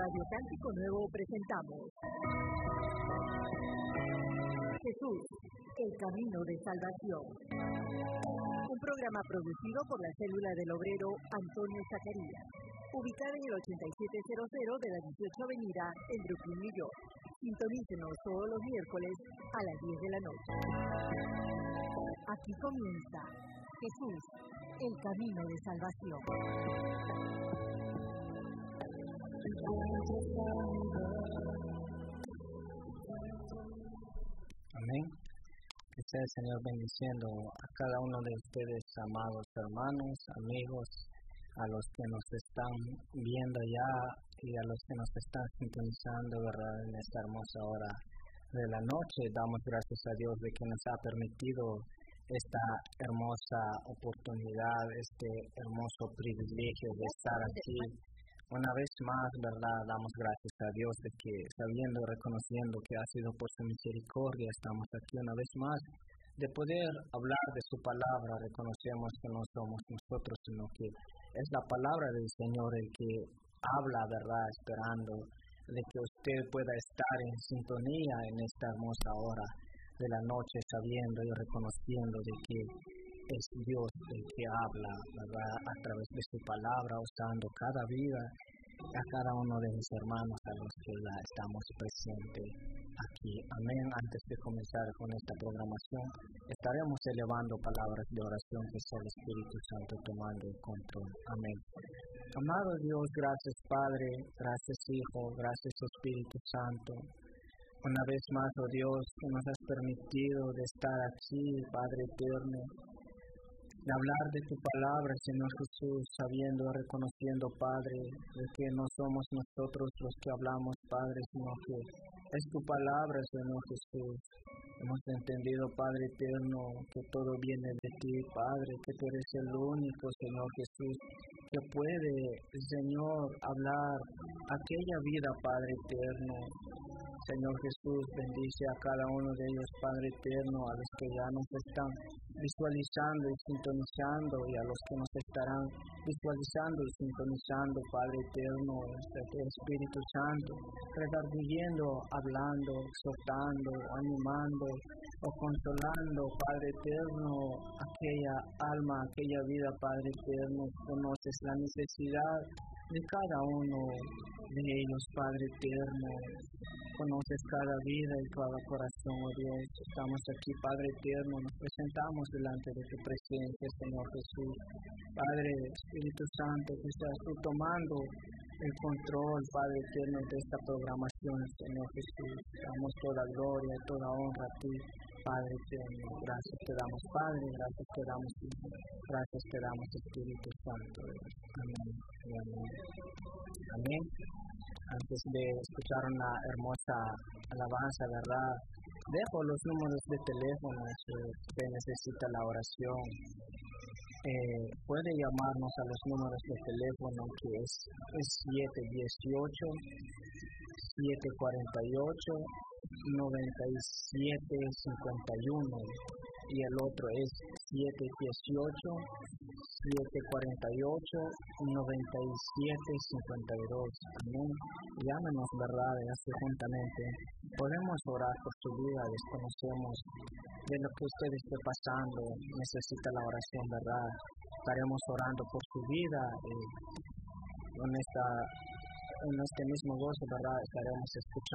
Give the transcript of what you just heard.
Radio Cántico Nuevo presentamos Jesús, el camino de salvación. Un programa producido por la célula del obrero Antonio Zacarías, ubicada en el 8700 de la 18 Avenida en Brooklyn, New York. Sintonícenos todos los miércoles a las 10 de la noche. Aquí comienza Jesús, el camino de salvación. Amén. Que sea el Señor bendiciendo a cada uno de ustedes, amados hermanos, amigos, a los que nos están viendo ya y a los que nos están sintonizando, ¿verdad? En esta hermosa hora de la noche. Damos gracias a Dios de que nos ha permitido esta hermosa oportunidad, este hermoso privilegio de estar aquí. Una vez más, ¿verdad? Damos gracias a Dios de que, sabiendo y reconociendo que ha sido por su misericordia, estamos aquí una vez más, de poder hablar de su palabra. Reconocemos que no somos nosotros, sino que es la palabra del Señor el que habla, ¿verdad? Esperando de que usted pueda estar en sintonía en esta hermosa hora de la noche, sabiendo y reconociendo de que es Dios el que habla, ¿verdad? A través de su palabra, usando cada vida, a cada uno de mis hermanos a los que ya estamos presentes aquí. Amén. Antes de comenzar con esta programación, estaremos elevando palabras de oración que sea el Espíritu Santo tomando el control. Amén. Amado Dios, gracias Padre, gracias Hijo, gracias Espíritu Santo. Una vez más, oh Dios, que nos has permitido de estar aquí, Padre eterno, de hablar de tu palabra, Señor Jesús, sabiendo, reconociendo, Padre, de que no somos nosotros los que hablamos, Padre, sino que es tu palabra, Señor Jesús. Hemos entendido, Padre eterno, que todo viene de ti, Padre, que tú eres el único, Señor Jesús, que puede, Señor, hablar aquella vida, Padre eterno. Señor Jesús, bendice a cada uno de ellos, Padre eterno, a los que ya nos están visualizando y sintonizando, y a los que nos estarán visualizando y sintonizando, Padre eterno, Espíritu Santo, redarguyendo, hablando, exhortando, animando o consolando, Padre eterno, aquella alma, aquella vida, Padre eterno. Conoces la necesidad de cada uno de ellos, Padre eterno. Conoces cada vida y cada corazón, oh Dios. Estamos aquí, Padre eterno, nos presentamos delante de tu presencia, Señor Jesús. Padre, Espíritu Santo, que seas tú tomando el control, Padre eterno, de esta programación, Señor Jesús. Damos toda gloria, toda honra a ti, Padre eterno. Gracias te damos, Padre, gracias te damos, Hijo, gracias te damos, Espíritu Santo. Amén y amén. Amén. Antes de escuchar una hermosa alabanza, ¿verdad? Dejo los números de teléfono si usted necesita la oración. Puede llamarnos a los números de teléfono que es 718-748-9751 y el otro es 718-748-9752. Amén. Llámenos, ¿verdad? Y así juntamente podemos orar por su vida. Desconocemos de lo que usted esté pasando, necesita la oración, ¿verdad? Estaremos orando por su vida en este mismo gozo, ¿verdad? Estaremos escuchando